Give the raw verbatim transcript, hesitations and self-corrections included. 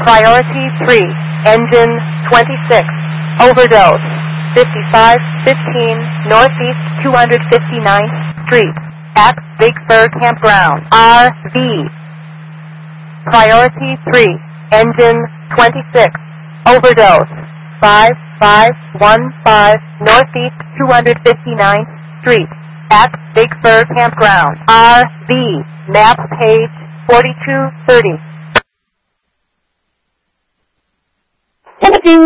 Priority three, engine twenty-six, overdose, fifty-five fifteen Northeast two hundred fifty-ninth Street, at Big Sur Campground, R V. Priority three, engine twenty-six, overdose, five five one five Northeast two hundred fifty-ninth Street, at Big Sur Campground, R V, map page forty-two thirty. Thank you.